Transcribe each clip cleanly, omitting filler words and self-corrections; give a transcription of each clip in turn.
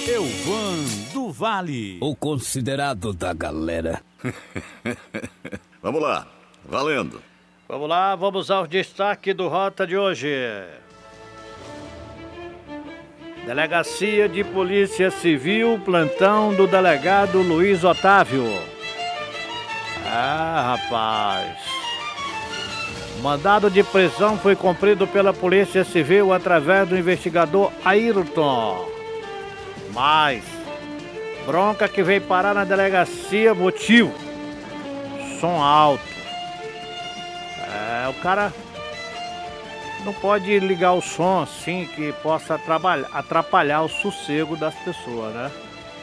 Elvan do Vale, o considerado da galera. Vamos lá, valendo. Vamos lá, vamos aos destaques do Rota de hoje. Delegacia de Polícia Civil, plantão do delegado Luiz Otávio. Ah, rapaz. Mandado de prisão foi cumprido pela Polícia Civil através do investigador Ayrton. Mas, bronca que veio parar na delegacia, motivo, som alto. O cara não pode ligar o som assim que possa atrapalhar o sossego das pessoas, né?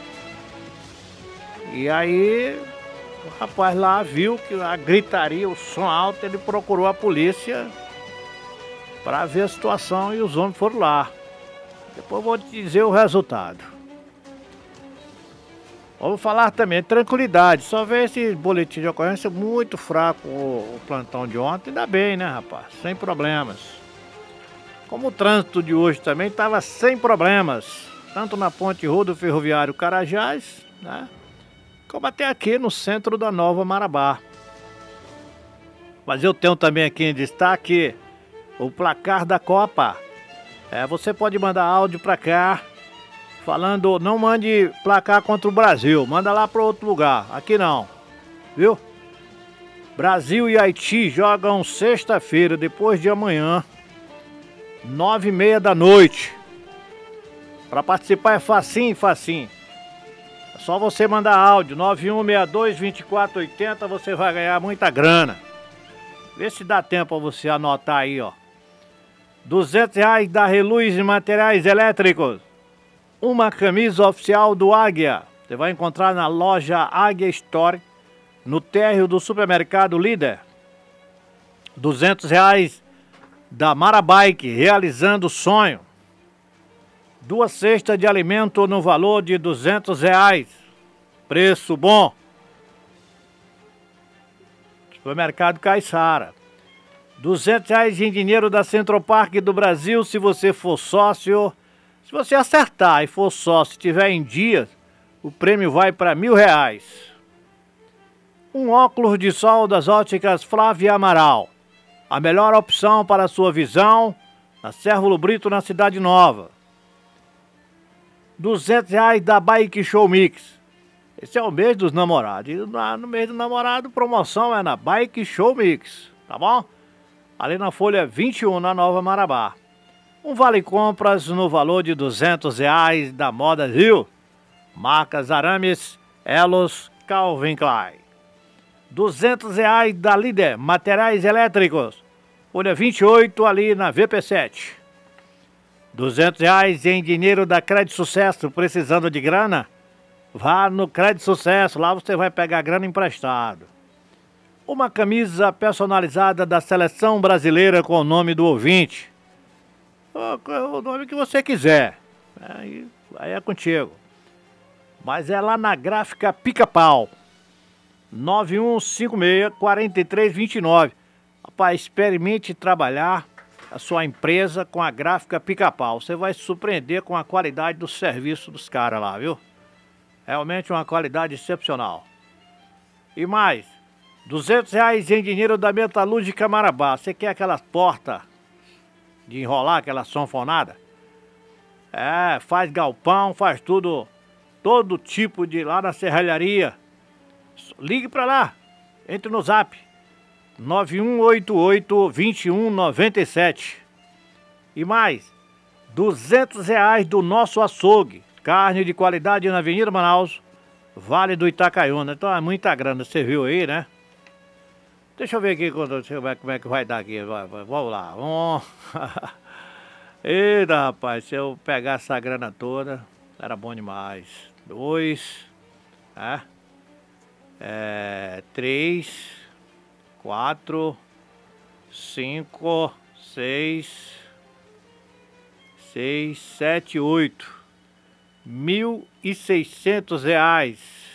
E aí, o rapaz lá viu que a gritaria, o som alto, ele procurou a polícia para ver a situação e os homens foram lá. Depois eu vou te dizer o resultado. Vamos falar também, tranquilidade, só ver esse boletim de ocorrência muito fraco, o plantão de ontem, ainda bem, né, rapaz, sem problemas. Como o trânsito de hoje também estava sem problemas, tanto na ponte rua do ferroviário Carajás, né, como até aqui no centro da Nova Marabá. Mas eu tenho também aqui em destaque o placar da Copa. Você pode mandar áudio para cá, falando, não mande placar contra o Brasil, manda lá para outro lugar, aqui não, viu? Brasil e Haiti jogam sexta-feira, depois de amanhã, 9h30 da noite. Para participar é facinho. É só você mandar áudio, 9162-2480, você vai ganhar muita grana. Vê se dá tempo para você anotar aí, ó. R$200 da Reluz e Materiais Elétricos. Uma camisa oficial do Águia. Você vai encontrar na loja Águia Store, no térreo do supermercado Líder. R$200 da Marabike, realizando o sonho. 2 cestas de alimento no valor de R$200. Preço bom. Supermercado Caiçara. R$200 em dinheiro da Centropark do Brasil, se você for sócio. Se você acertar e for sócio, se tiver em dias, o prêmio vai para R$1.000. Um óculos de sol das óticas Flávia Amaral. A melhor opção para a sua visão, na Cérvulo Brito, na Cidade Nova. R$200 da Bike Show Mix. Esse é o mês dos namorados. E no mês do namorado, promoção é na Bike Show Mix, tá bom? Ali na folha 21, na Nova Marabá. Um vale compras no valor de R$200 da Moda Rio. Marcas Arames, Elos, Calvin Klein. R$200 da Líder, Materiais Elétricos. Folha 28 ali na VP7. R$200 em dinheiro da Crédito Sucesso. Precisando de grana? Vá no Crédito Sucesso, lá você vai pegar grana emprestado. Uma camisa personalizada da Seleção Brasileira com o nome do ouvinte. O nome que você quiser. Aí é contigo. Mas é lá na Gráfica Pica-Pau. 9156-4329. Rapaz, experimente trabalhar a sua empresa com a Gráfica Pica-Pau. Você vai se surpreender com a qualidade do serviço dos caras lá, viu? Realmente uma qualidade excepcional. E mais, R$200 em dinheiro da Metalúrgica Marabá. Você quer aquelas portas de enrolar, aquela sanfonada? Faz galpão, faz tudo, todo tipo de lá na serralharia. Ligue pra lá, entre no zap 9188-2197. E mais, R$200 do nosso açougue, carne de qualidade na Avenida Manaus, Vale do Itacaiuna. Então é muita grana, você viu aí, né? Deixa eu ver aqui como é que vai dar aqui. Vamos lá. Eita, rapaz, se eu pegar essa grana toda, era bom demais. 3, 4, 5, 6, 7, 8. R$1.600.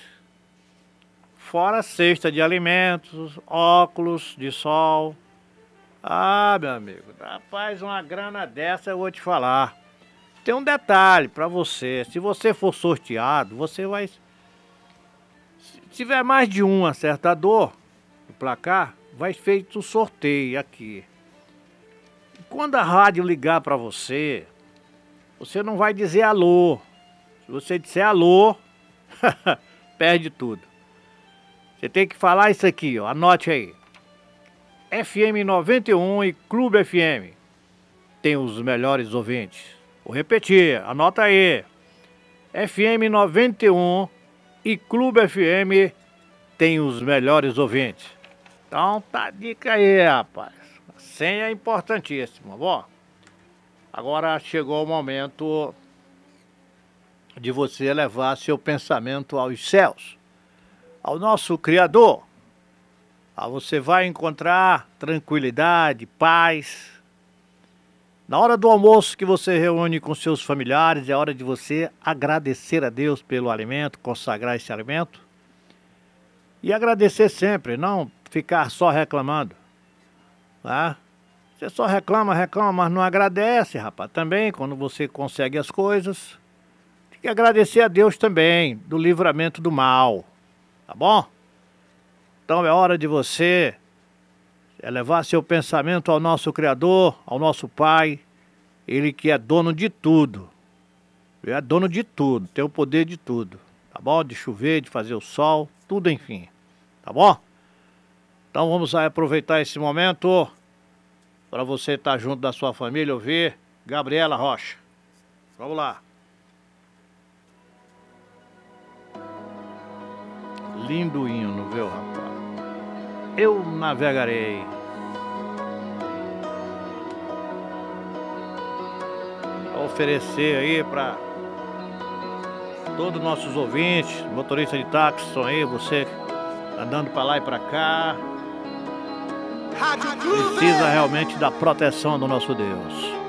Fora cesta de alimentos, óculos de sol. Ah, meu amigo, rapaz, uma grana dessa eu vou te falar. tem um detalhe para você. Se você for sorteado, você vai... Se tiver mais de um acertador no placar, vai feito o sorteio aqui. Quando a rádio ligar para você, você não vai dizer alô. Se você disser alô, perde tudo. Você tem que falar isso aqui, ó. Anote aí. FM 91 e Clube FM tem os melhores ouvintes. Vou repetir, anota aí. FM 91 e Clube FM tem os melhores ouvintes. Então tá a dica aí, rapaz. A senha é importantíssima, ó. Agora chegou o momento de você levar seu pensamento aos céus, ao nosso Criador. Você vai encontrar tranquilidade, paz. Na hora do almoço que você reúne com seus familiares, é hora de você agradecer a Deus pelo alimento, consagrar esse alimento. E agradecer sempre, não ficar só reclamando. Tá? Você só reclama, mas não agradece, rapaz. Também, quando você consegue as coisas, tem que agradecer a Deus também, do livramento do mal. Tá bom? Então é hora de você elevar seu pensamento ao nosso Criador, ao nosso Pai. Ele que é dono de tudo. Ele é dono de tudo, tem o poder de tudo. Tá bom? De chover, de fazer o sol, tudo enfim. Tá bom? Então vamos aproveitar esse momento para você estar junto da sua família, ouvir Gabriela Rocha. Vamos lá. Lindo hino, viu, rapaz? Eu navegarei. Vou oferecer aí para todos os nossos ouvintes, motoristas de táxi, estão aí, você andando para lá e para cá. Precisa realmente da proteção do nosso Deus.